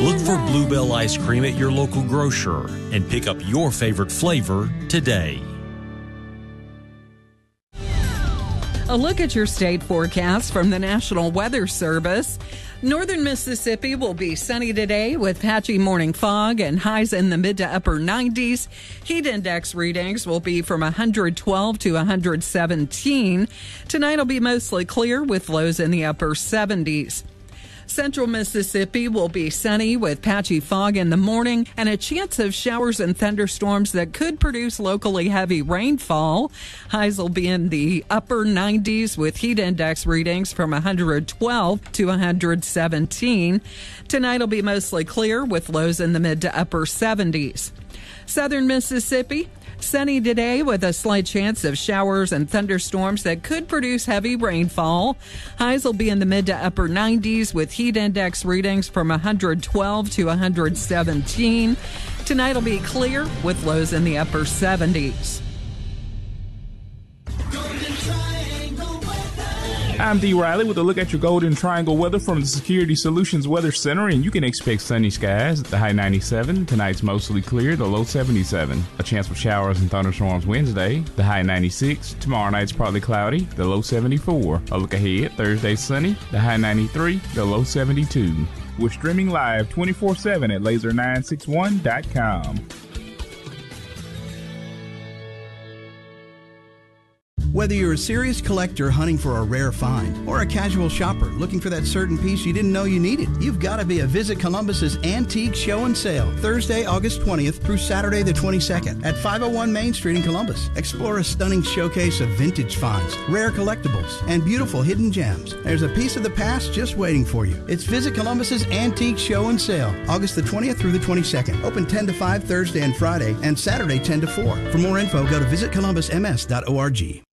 Look for Bluebell ice cream at your local grocer and pick up your favorite flavor today. A look at your state forecast from the National Weather Service. Northern Mississippi will be sunny today with patchy morning fog and highs in the mid to upper 90s. Heat index readings will be from 112 to 117. Tonight will be mostly clear with lows in the upper 70s. Central Mississippi will be sunny with patchy fog in the morning and a chance of showers and thunderstorms that could produce locally heavy rainfall. Highs will be in the upper 90s with heat index readings from 112 to 117. Tonight will be mostly clear with lows in the mid to upper 70s. Southern Mississippi, sunny today with a slight chance of showers and thunderstorms that could produce heavy rainfall. Highs will be in the mid to upper 90s with heat index readings from 112 to 117. Tonight will be clear with lows in the upper 70s. I'm D. Riley with a look at your Golden Triangle weather from the Security Solutions Weather Center, and you can expect sunny skies at the high 97. Tonight's mostly clear, the low 77. A chance for showers and thunderstorms Wednesday, the high 96. Tomorrow night's partly cloudy, the low 74. A look ahead, Thursday sunny, the high 93, the low 72. We're streaming live 24/7 at laser961.com. Whether you're a serious collector hunting for a rare find or a casual shopper looking for that certain piece you didn't know you needed, you've got to be at Visit Columbus's Antique Show and Sale, Thursday, August 20th through Saturday the 22nd at 501 Main Street in Columbus. Explore a stunning showcase of vintage finds, rare collectibles, and beautiful hidden gems. There's a piece of the past just waiting for you. It's Visit Columbus's Antique Show and Sale, August the 20th through the 22nd. Open 10 to 5 Thursday and Friday, and Saturday 10 to 4. For more info, go to visitcolumbusms.org.